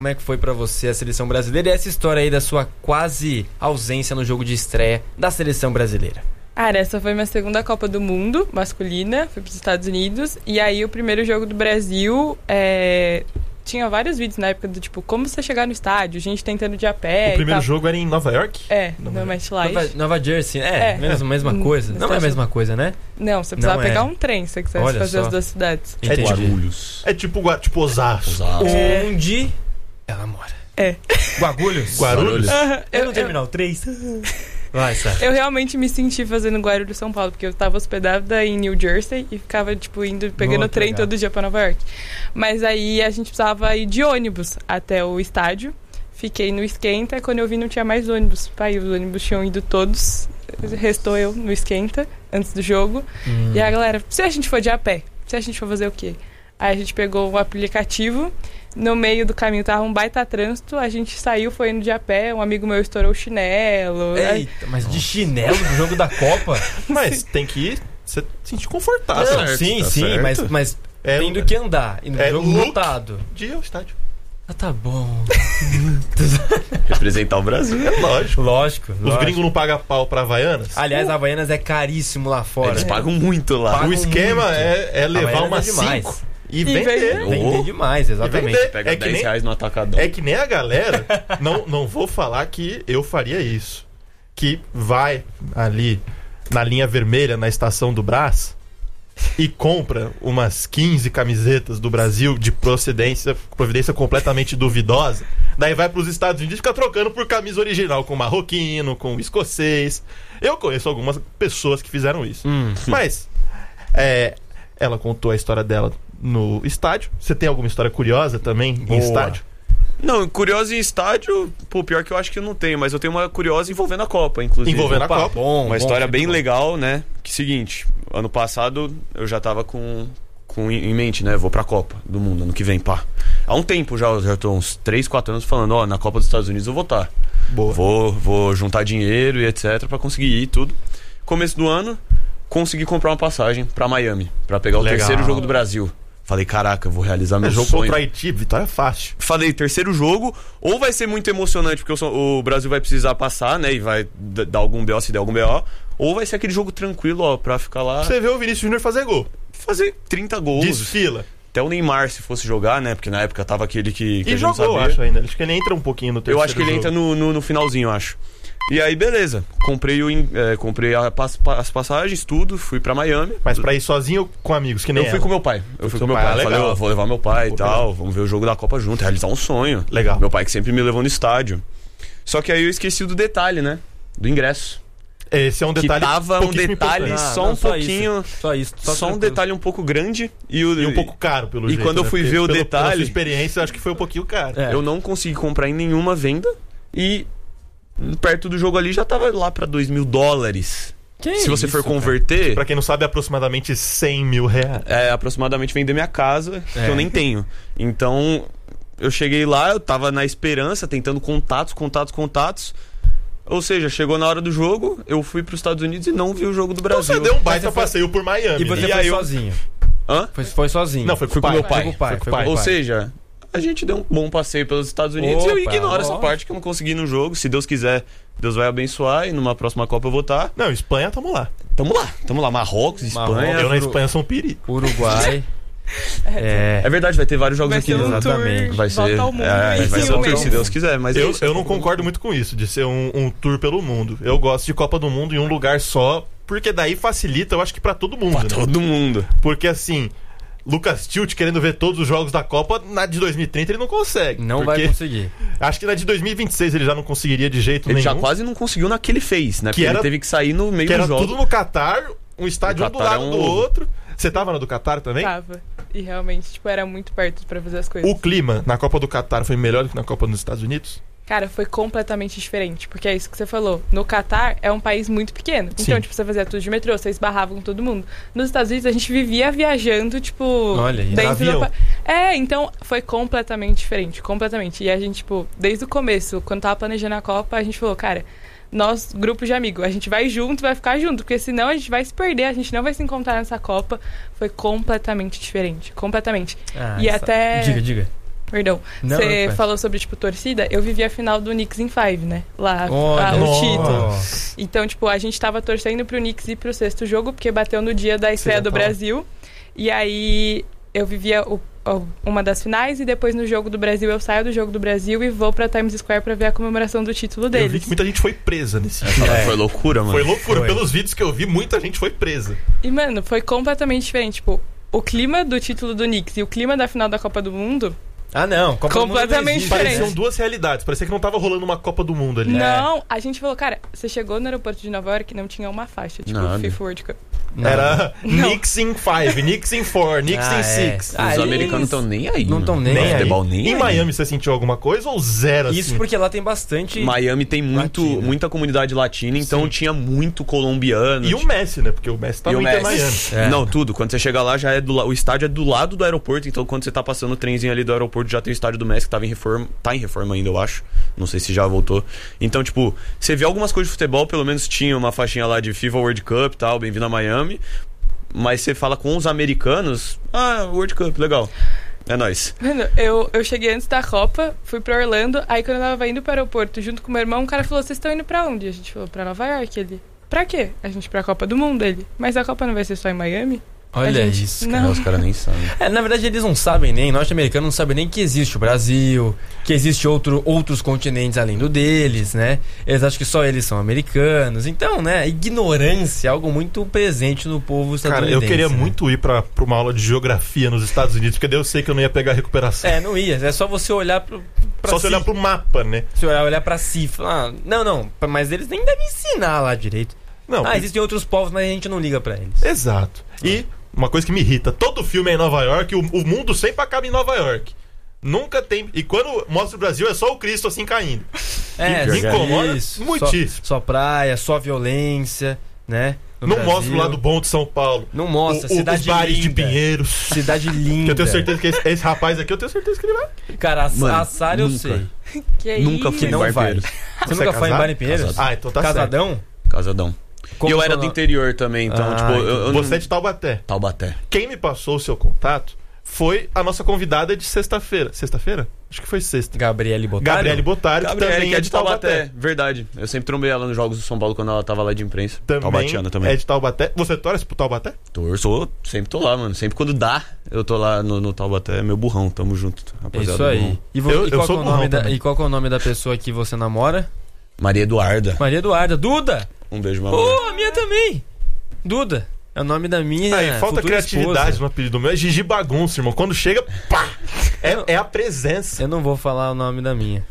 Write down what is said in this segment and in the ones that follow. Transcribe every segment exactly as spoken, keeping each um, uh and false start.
Como é que foi pra você a seleção brasileira e essa história aí da sua quase ausência no jogo de estreia da seleção brasileira? Cara, essa foi minha segunda Copa do Mundo masculina, fui pros Estados Unidos, e aí o primeiro jogo do Brasil, é... tinha vários vídeos na época do tipo, como você chegar no estádio, gente tentando de a pé. O primeiro e tal. jogo era em Nova York? É, no MetLife. Nova, Nova Jersey, é, É. mesmo, mesma coisa. Não é a mesma coisa, né? Não, você precisava Não é. pegar um trem se você quisesse Olha fazer só. as duas cidades. É Entendi. Guarulhos. É tipo, Gua- tipo Osasco. Osasco. É. Onde ela mora? É. Guarulhos? Guarulhos? Aham, É eu, no eu, Terminal três? Vai, Sara. eu realmente me senti fazendo Guarulhos São Paulo, porque eu tava hospedada em New Jersey e ficava, tipo, indo, pegando Nossa, trem legal. todo dia pra Nova York. Mas aí a gente precisava ir de ônibus até o estádio. Fiquei no esquenta, quando eu vi não tinha mais ônibus. Pai, os ônibus tinham ido todos, restou eu no esquenta, antes do jogo. Hum. E a galera, se a gente for de a pé, se a gente for fazer o quê? Aí a gente pegou o aplicativo, no meio do caminho tava um baita trânsito, a gente saiu, foi indo de a pé, um amigo meu estourou o chinelo. aí- Eita, mas de chinelo no jogo da Copa? Mas tem que ir, você se sentir confortável. Não, sim, tá sim, certo. mas, mas É, tendo que andar. E no é jogo look. lotado. de ir ao estádio. Ah, tá bom. Representar o Brasil. É lógico. Lógico. Os lógico. gringos não pagam pau pra Havaianas? Aliás, a Havaianas é caríssimo lá fora. Eles pagam muito lá. Pagam O esquema muito. é, é levar Havaianas umas é demais. cinco e E vender. vender. Vender Oh. demais, exatamente. vender. Pega É que dez nem- reais no atacadão. É que nem a galera, não, não vou falar que eu faria isso. Que vai ali na linha vermelha, na estação do Brás, e compra umas quinze camisetas do Brasil de procedência, providência completamente duvidosa. Daí vai pros Estados Unidos e fica trocando por camisa original com marroquino, com escocês. Eu conheço algumas pessoas que fizeram isso. Hum. Mas, é, ela contou a história dela no estádio. Você tem alguma história curiosa também Boa. em estádio? Não, curiosa em estádio, pô, pior que eu acho que eu não tenho, mas eu tenho uma curiosa envolvendo a Copa, inclusive. Envolvendo a Opa, Copa. bom, Uma bom, história sempre bem bom. legal, né? Que seguinte, ano passado eu já tava com, com em mente, né? Vou pra Copa do Mundo ano que vem, pá. Há um tempo já, eu já tô uns três, quatro anos falando, ó, na Copa dos Estados Unidos eu vou estar. Boa. Vou, vou juntar dinheiro e etc pra conseguir ir e tudo. Começo do ano, consegui comprar uma passagem pra Miami, pra pegar o Legal. terceiro jogo do Brasil. Falei, caraca, eu vou realizar meu É jogo sonho. contra o Haiti, vitória fácil. Falei, terceiro jogo, ou vai ser muito emocionante, porque o, so- o Brasil vai precisar passar, né? E vai d- dar algum B O se der algum B O. Ou vai ser aquele jogo tranquilo, ó, pra ficar lá, Você vê o Vinícius Júnior fazer gol. fazer trinta gols. Desfila. Até o Neymar, se fosse jogar, né? Porque na época tava aquele que, que a E gente não jogou, sabia. acho ainda. Acho que ele entra um pouquinho no terceiro Eu acho que ele jogo. entra no, no, no finalzinho, eu acho. E aí, beleza. Comprei, o, in- é, comprei a pas- pa- as passagens, tudo, fui pra Miami. Mas pra ir sozinho ou com amigos, que nem Eu fui ela? com meu pai. Eu fui seu com meu pai, pai. ah, Falei, legal. ó, vou levar meu pai Pô, e tal. legal. Vamos ver o jogo da Copa junto, realizar um sonho. Legal. Meu pai que sempre me levou no estádio. Só que aí eu esqueci do detalhe, né? Do ingresso. Esse é um Que detalhe tava um pouquíssimo detalhe importante. Ah, só não, um só pouquinho. isso. Só isso. Só, um tranquilo. detalhe um pouco grande. E, o, E um pouco caro, pelo E jeito. quando eu né? fui Porque ver o pelo- pela detalhe- sua experiência, eu acho que foi um pouquinho caro. É. eu não consegui comprar em nenhuma venda. E perto do jogo ali já tava lá pra dois mil dólares. Que Se você isso, for cara? converter, Pra quem não sabe, é aproximadamente cem mil reais. é aproximadamente vender minha casa, É. que eu nem tenho. Então, eu cheguei lá, eu tava na esperança, tentando contatos, contatos, contatos. Ou seja, chegou na hora do jogo, eu fui pros Estados Unidos e não vi o jogo do Então Brasil. você deu um baita você foi- passeio por Miami. E você né? E foi aí eu- sozinho? Hã? Foi, foi sozinho? Não, foi com Fui o com pai. meu pai. Foi com o pai. Foi com o foi com pai. o Ou pai. seja, a gente deu um bom passeio pelos Estados Unidos e eu Opa, ignoro ó. essa parte que eu não consegui no jogo. Se Deus quiser, Deus vai abençoar e numa próxima Copa eu vou estar. Não, Espanha, tamo lá. Tamo lá, tamo lá. Marrocos, Espanha. Marrocos. Eu na Uru- Espanha sou um perigo. Uruguai. é. É verdade, vai ter vários jogos Vai aqui. ser um né? exatamente. tour, Vai ser, volta ao mundo é, em vai ser um um tour, mês. se Deus quiser. Mas é Eu, isso. eu não concordo muito com isso, de ser um, um tour pelo mundo. Eu gosto de Copa do Mundo em um lugar só, porque daí facilita, eu acho que pra todo mundo. Pra né? todo mundo. Porque assim, Lucas Tilt querendo ver todos os jogos da Copa, na de dois mil e trinta ele não consegue. Não porque vai conseguir. acho que na de dois mil e vinte e seis ele já não conseguiria de jeito Ele nenhum. já quase não conseguiu na que ele fez, né? Que Porque era- ele teve que sair no meio Que do era jogo. tudo no Catar, um estádio O um do Catar lado é um do ovo. outro. Você tava na do Catar também? Tava. E realmente, tipo, era muito perto pra fazer as coisas. O clima na Copa do Catar foi melhor do que na Copa dos Estados Unidos? Cara, foi completamente diferente, porque é isso que você falou. No Catar é um país muito pequeno. Então, Sim. tipo, você fazia tudo de metrô, você esbarrava com todo mundo. Nos Estados Unidos, a gente vivia viajando, tipo... Olha, e dentro avião. do pa- É, então foi completamente diferente, completamente. E a gente, tipo, desde o começo, quando tava planejando a Copa, a gente falou, cara, nós, grupo de amigos, a gente vai junto, vai ficar junto, porque senão a gente vai se perder, a gente não vai se encontrar nessa Copa. Foi completamente diferente, completamente. Ah, E essa- até- Diga, diga. Perdão. Não, Você não, falou sobre, tipo, torcida. Eu vivi a final do Knicks em Five, né? Lá, Olha, a, o nossa. título. Então, tipo, a gente tava torcendo pro Knicks ir pro sexto jogo, porque bateu no dia da estreia já do tava. Brasil. E aí, eu vivia o, o, uma das finais, e depois no jogo do Brasil, eu saio do jogo do Brasil e vou pra Times Square pra ver a comemoração do título Eu vi deles. que muita gente foi presa nesse Essa dia. lá foi loucura, mano. Foi loucura. Foi. Pelos vídeos que eu vi, muita gente foi presa. E, mano, foi completamente diferente. Tipo, o clima do título do Knicks e o clima da final da Copa do Mundo... Ah, não. Copa do Mundo não Completamente existe, diferente. né? Pareciam duas realidades. Parecia que não tava rolando uma Copa do Mundo ali. Não, a gente falou, cara, você chegou no aeroporto de Nova York e não tinha uma faixa, tipo, Nada. FIFA World Cup. Não. Era Não. Knicks in five, Knicks in four, Knicks Ah, in é. six. Ah, Os eles- americanos estão nem aí. Não tão mano. nem Nem aí. aí. Futebol nem Em aí. Miami você sentiu alguma coisa ou zero assim? Isso porque lá tem bastante... Miami tem muito, Latina. muita comunidade latina, então Sim. tinha muito colombiano. E o Messi, né? Porque o Messi tá E no o Inter Messi. Miami. É. Não, tudo. Quando você chega lá, já é do la- o estádio é do lado do aeroporto, então quando você tá passando o trenzinho ali do aeroporto, já tem o estádio do Messi que tava em reforma. Tá em reforma ainda, eu acho. Não sei se já voltou. Então, tipo, você vê algumas coisas de futebol, pelo menos tinha uma faixinha lá de FIFA World Cup e tal, bem-vindo a Miami. Mas você fala com os americanos, ah, World Cup, legal. É nóis. Mano, eu, eu cheguei antes da Copa, fui pra Orlando, aí quando eu tava indo pro aeroporto junto com meu irmão, o cara falou, vocês estão indo pra onde? A gente falou, pra Nova York. Ele, pra quê? A gente pra Copa do Mundo, ele. Mas a Copa não vai ser só em Miami? Olha A gente- isso. Não. Os caras nem sabem. É, na verdade, eles não sabem nem, norte-americanos não sabem nem que existe o Brasil, que existe outro, outros continentes além do deles, né? Eles acham que só eles são americanos. Então, né, a ignorância é algo muito presente no povo Cara, estadunidense. eu queria né? muito ir pra, pra uma aula de geografia nos Estados Unidos, porque daí eu sei que eu não ia pegar recuperação. É, não ia. É só você olhar pro, pra Só si. se olhar pro mapa, né? Se olhar, olhar pra si e falar, ah, não, não, mas eles nem devem ensinar lá direito. Não, Ah, existem outros povos, mas a gente não liga pra eles. exato. E uma coisa que me irrita, todo filme é em Nova York, o, o mundo sempre acaba em Nova York. Nunca tem... E quando mostra o Brasil, é só o Cristo assim caindo. É, me isso, incomoda isso. muitíssimo. Só, só praia, só violência, né? No Não Brasil. mostra o lado bom de São Paulo. Não mostra, O- o- cidade os bares de linda. Pinheiros. Cidade linda. Que eu tenho certeza que esse, esse rapaz aqui, eu tenho certeza que ele vai. Cara, a, Mano, a Sara eu nunca. sei. Que Nunca isso? fui Que não em vai. Pinheiros. Você, Você nunca é foi em casado? bar em Pinheiros? Casado. Ah, então tá Casadão? Casadão. Como e eu que é era o do nome? interior também, então, Ah, tipo, eu, eu Você é não... de Taubaté. Taubaté. Quem me passou o seu contato foi a nossa convidada de sexta-feira. Sexta-feira? Acho que foi sexta. Gabriele Botário? Gabriele Botário, que Gabriele, também que é de Taubaté. Verdade. Eu sempre trombei ela nos jogos do São Paulo quando ela tava lá de imprensa. Também Taubatiana também. é de Taubaté. Você torce pro Taubaté? Torço, sempre tô lá, mano. Sempre quando dá, eu tô lá no, no Taubaté. É meu burrão, tamo junto, É rapaziada. isso aí. burrão. E, vo- Eu- e eu qual sou que é o burrão nome da, também. e qual que é o nome da pessoa que você namora? Maria Eduarda. Maria Eduarda. Duda! Um beijo, mamãe. Oh, a minha também! Duda. É o nome da minha Aí, falta futura criatividade esposa. no apelido meu. É Gigi Bagunça, irmão. Quando chega, pá! É, é a presença. Eu não vou falar o nome da minha.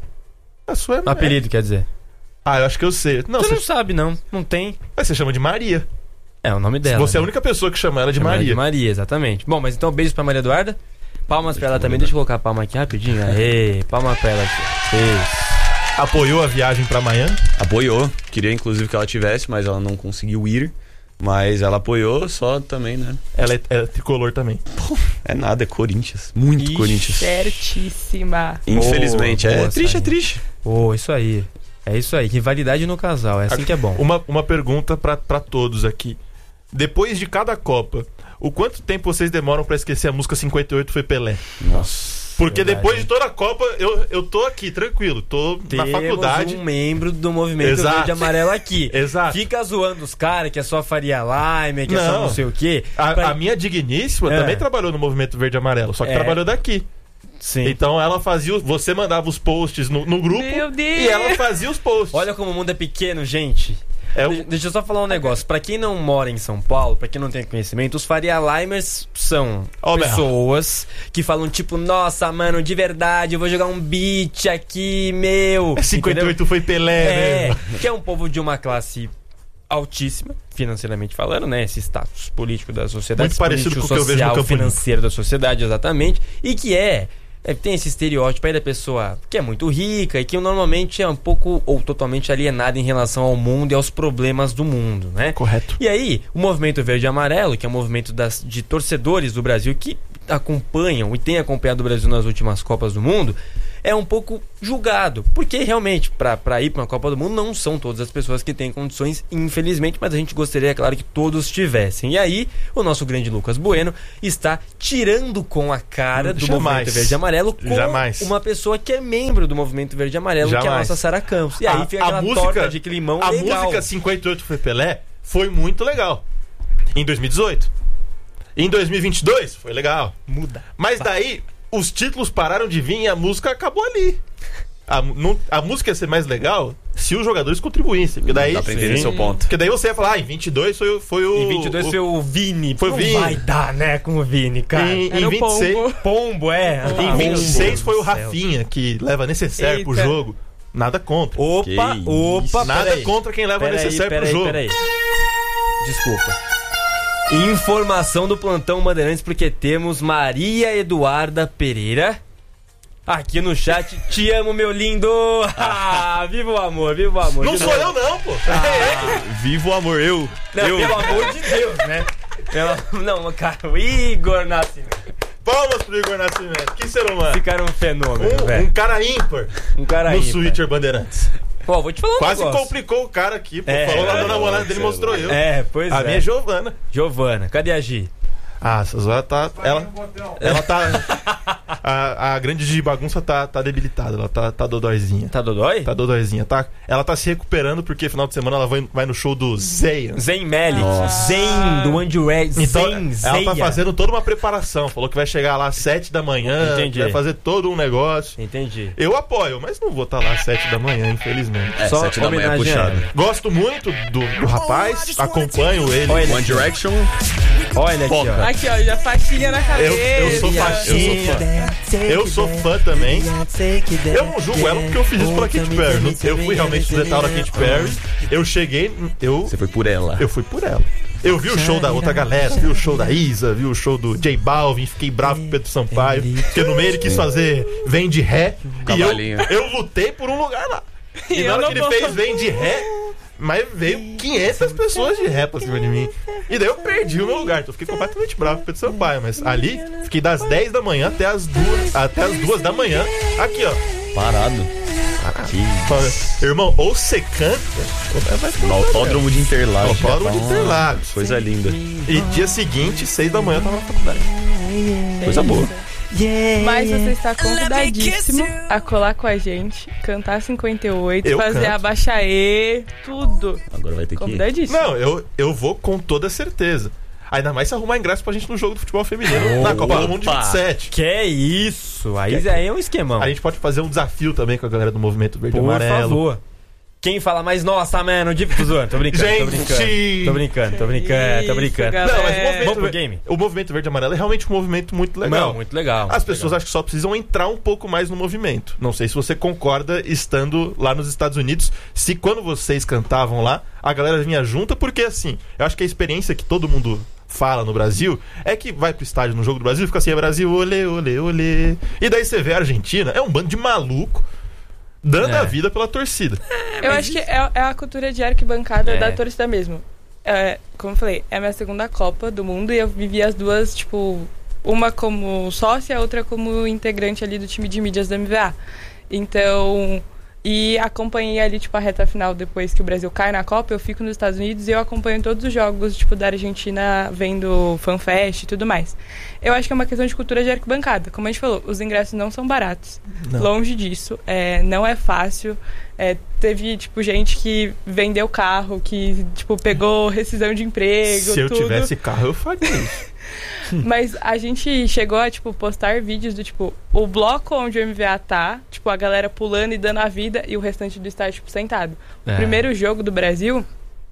A sua é... Apelido, quer dizer. Ah, eu acho que eu sei. Não, Você você, não sabe, não. Não tem. Mas você chama de Maria. É o nome dela. Você é a né? única pessoa que chama ela de Chama ela Maria. De Maria, exatamente. Bom, mas então beijos pra Maria Eduarda. Palmas pra ela pra também. Maria Deixa eu colocar a palma aqui rapidinho. Aê, palma pra ela aqui. Isso. Apoiou a viagem pra Miami. Apoiou. Queria, inclusive, que ela tivesse, mas ela não conseguiu ir. Mas ela apoiou, só também, né? Ela é, é tricolor também. É nada, é Corinthians. Muito Ixi. Corinthians. Certíssima. Infelizmente. Boa, é boa, triste, é Sainz. triste. Pô, isso aí. É isso aí. Rivalidade no casal. É assim que é bom. Uma, uma pergunta pra, pra todos aqui. Depois de cada Copa, o quanto tempo vocês demoram pra esquecer a música cinquenta e oito foi Pelé? Nossa. Porque Verdade, depois hein? de toda a Copa, eu, eu tô aqui, tranquilo. Tô na Temos faculdade. um membro do movimento Exato. verde e amarelo aqui. Exato. Fica zoando os caras que é só Faria Lime, que é só Não. não sei o quê. A, Pra- a minha digníssima É. também trabalhou no movimento verde e amarelo, só que É. trabalhou daqui. Sim. Então ela fazia. o- Você mandava os posts no, no grupo Meu Deus! e ela fazia os posts. Olha como o mundo é pequeno, gente. É o- De- Deixa eu só falar um negócio. Pra quem não mora em São Paulo, pra quem não tem conhecimento, os Faria Limers são Ó, Berra. pessoas que falam tipo, nossa, mano, de verdade, eu vou jogar um beat aqui, meu. cinquenta e oito Entendeu? foi Pelé, É, né? que é um povo de uma classe altíssima, financeiramente falando, né? Esse status político da sociedade, Muito esse parecido político com o que eu vejo no social, Campo Limpo. financeiro da sociedade, exatamente. E que é, é, tem esse estereótipo aí da pessoa que é muito rica e que normalmente é um pouco ou totalmente alienada em relação ao mundo e aos problemas do mundo, né? Correto. E aí, o movimento verde e amarelo, que é um movimento das, de torcedores do Brasil, que acompanham e têm acompanhado o Brasil nas últimas Copas do Mundo é um pouco julgado, porque realmente para ir para uma Copa do Mundo não são todas as pessoas que têm condições, infelizmente, mas a gente gostaria, é claro, que todos tivessem. E aí o nosso grande Lucas Bueno está tirando com a cara do Jamais. Movimento Verde e Amarelo com Jamais. uma pessoa que é membro do Movimento Verde e Amarelo, Jamais. que é a nossa Sara Campos. E aí A- fica a aquela música- torta de climão A legal. música cinquenta e oito foi Pelé foi muito legal. Em dois mil e dezoito. Em dois mil e vinte e dois foi legal. Muda. Mas daí os títulos pararam de vir e a música acabou ali. A, não- a música ia ser mais legal se os jogadores contribuíssem. Porque daí, Dá pra entender Sim. seu ponto. Porque daí você ia falar, ah, em vinte e dois foi, o- foi o. Em vinte e dois o, foi o Vini. Foi o Não Vini. vai dar, né, com o Vini, cara. Em, Era em o vinte e seis, Pombo. Pombo, é. em Ah, vinte e seis Deus foi o do céu. Rafinha, que leva necessaire pro Eita. jogo. Nada contra. Opa, Que opa, Nada peraí. contra quem leva Peraí, necessaire pro peraí, jogo. peraí. Desculpa. Informação do Plantão Bandeirantes, porque temos Maria Eduarda Pereira aqui no chat. Te amo, meu lindo! Ah, viva o amor, viva o amor. Não De sou novo. eu, não, pô. Viva o amor, eu. Não, eu. pelo amor de Deus, né? Pela- Não, cara, o Igor Nascimento. Palmas pro Igor Nascimento. Que ser humano. Esse cara é um fenômeno, Um, um velho. cara ímpar Um cara no ímpar. Switcher Bandeirantes. Pô, vou te falar um Quase negócio. complicou o cara aqui, pô. É, Falou lá é, da namorada é, dele, é, mostrou eu. É, pois A é. minha é Giovana. Giovana, cadê a Gi? Ah, essa Zora tá. Ela, ela tá. A, a grande de bagunça tá, tá debilitada. Ela tá, tá dodóizinha. Tá dodói? Tá dodóizinha, tá? Ela tá se recuperando porque final de semana ela vai, vai no show do Zeia. Zen Melick. Nossa. Zen do One Direction. Então, Zen, ela tá Zeia. fazendo toda uma preparação. Falou que vai chegar lá às sete da manhã. Entendi. Vai fazer todo um negócio. Entendi. Eu apoio, mas não vou estar lá às sete da manhã, infelizmente. É, Só sete da manhã é homenageando. puxado. Gosto muito do, do rapaz, acompanho ele. Olha ele One aqui, ó. Direction. Olha ele aqui, Foca. ó. Aqui, ó, já faixinha na cabeça. Eu, eu sou faxinha. Eu sou fã também. Eu não julgo ela porque eu fiz isso pela Katy Perry. Não- Eu fui realmente no detalhe da Katy Perry. Eu cheguei, eu, Você foi por ela. eu fui por ela. Eu vi o show da outra galera, vi o show da Isa, vi o show do J Balvin, fiquei bravo com o Pedro Sampaio, porque no meio ele quis fazer Vem de Ré. E eu, Cavalinho. eu lutei por um lugar lá. E E na eu hora não que ele vou. fez Vem de Ré, mas veio quinhentas pessoas de ré pra cima de mim. E daí eu perdi o meu lugar. Então eu fiquei completamente bravo com o Pedro Sampaio. Mas ali, fiquei das dez da manhã até as duas, até as duas da manhã. Aqui, ó. Parado. Fala, irmão, ou você canta, ou vai ficar No um autódromo de Interlagos. Autódromo de Rapaz, Interlagos. Coisa linda. E dia seguinte, seis da manhã, eu tava na faculdade. Coisa boa. Mas você está convidadíssimo a colar com a gente, cantar cinquenta e oito, Eu fazer canto. a Baixaê, tudo. Agora vai ter que ir. Convidadíssimo. Não, eu, eu vou com toda certeza. Ainda mais se arrumar ingresso pra gente no jogo do futebol feminino na Copa do Mundo de Opa. vinte e sete. Que é isso? Aí, aí é um esquemão. A gente pode fazer um desafio também com a galera do Movimento Verde e Por Amarelo. favor. Quem fala mais, nossa, mano, de... tô zoando, tô brincando, tô Gente! brincando. Tô brincando, tô brincando, tô Isso, brincando. galera. Não, mas o movimento, Vamos pro game? o movimento Verde e Amarelo é realmente um movimento muito legal. Não, muito legal. As muito pessoas legal. acho que só precisam entrar um pouco mais no movimento. Não sei se você concorda estando lá nos Estados Unidos, se quando vocês cantavam lá, a galera vinha junta, porque assim, eu acho que a experiência que todo mundo fala no Brasil é que vai pro estádio no jogo do Brasil e fica assim, é Brasil, olê, olê, olê. E daí você vê a Argentina, é um bando de maluco dando É. a vida pela torcida. Eu acho que é, é a cultura de arquibancada É. da torcida mesmo. É, como eu falei, é a minha segunda Copa do Mundo e eu vivi as duas, tipo, uma como sócia e a outra como integrante ali do time de mídias da M V A. Então, e acompanhei ali, tipo, a reta final depois que o Brasil cai na Copa, eu fico nos Estados Unidos e eu acompanho todos os jogos, tipo, da Argentina vendo FanFest e tudo mais. Eu acho que é uma questão de cultura de arquibancada. Como a gente falou, os ingressos não são baratos. Não. Longe disso. É, não é fácil. É, teve, tipo, gente que vendeu carro, que, tipo, pegou rescisão de emprego, Se eu tudo. tivesse carro, eu faria isso. Mas a gente chegou a, tipo, postar vídeos do, tipo, o bloco onde o M V A tá, tipo, a galera pulando e dando a vida e o restante do estádio, tipo, sentado. O É. primeiro jogo do Brasil,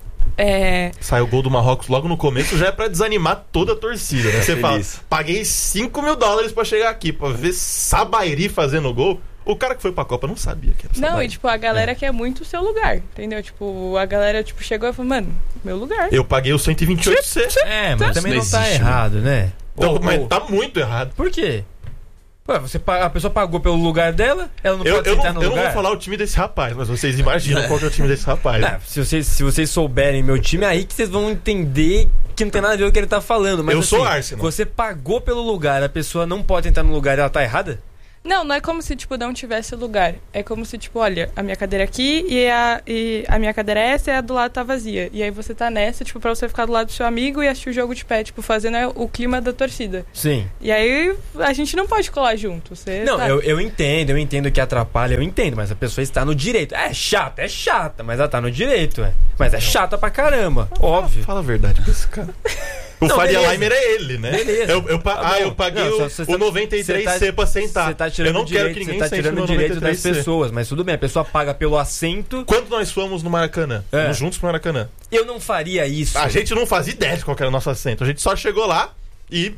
é... Sai o gol do Marrocos logo no começo, já é pra desanimar toda a torcida, né? Você fala, feliz. paguei cinco mil dólares pra chegar aqui, pra ver Sabairi fazendo gol. O cara que foi pra Copa não sabia que era Não, Sabairi. e, tipo, a galera quer muito o seu lugar, entendeu? Tipo, a galera, tipo, chegou e falou, mano, meu lugar. Eu paguei o cento e vinte e oito C. É, mas também Isso não não tá existe, errado, né? Então, Ou- mas ou- tá muito errado. Por quê? Ué, você, pa- a pessoa pagou pelo lugar dela, ela não Eu, pode eu, sentar não, no eu não lugar? vou falar o time desse rapaz, mas vocês imaginam qual que é o time desse rapaz. Ah, se, vocês, se vocês souberem meu time, é aí que vocês vão entender que não tem nada a ver com o que ele tá falando. Mas, Eu assim, sou Arsenal. Você pagou pelo lugar, a pessoa não pode entrar no lugar, ela tá errada? Não, não é como se, tipo, não tivesse lugar. É como se, tipo, olha, a minha cadeira aqui e a, e a minha cadeira é essa e a do lado tá vazia. E aí você tá nessa, tipo, pra você ficar do lado do seu amigo e assistir o jogo de pé, tipo, fazendo o clima da torcida. Sim. E aí a gente não pode colar junto. Você Não, sabe? eu, eu entendo, eu entendo que atrapalha, eu entendo, mas a pessoa está no direito. É chata, é chata, mas ela tá no direito, é. Mas é chata pra caramba, óbvio. Fala a verdade pra esse cara. O Não, Faria beleza. Limer é ele, né? Beleza. Eu, eu, pa- Tá ah, bom. eu paguei Não, o, só- você o tá- noventa e três C você tá- pra sentar. Você tá tirando eu não direito, quero que ninguém você tá sente tirando no o direito das noventa e três C. pessoas, mas tudo bem, a pessoa paga pelo assento. Quando nós fomos no Maracanã, É. fomos juntos pro Maracanã, Eu não faria isso. a gente não fazia ideia de qual que era o nosso assento. A gente só chegou lá e